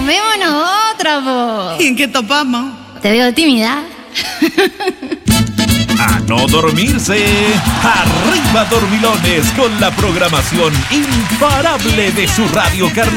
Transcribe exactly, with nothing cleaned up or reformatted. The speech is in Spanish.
tomémonos otra, po. ¿Y en qué topamos? Te veo tímida. A no dormirse. Arriba Dormilones con la programación imparable de su Radio Carnaval.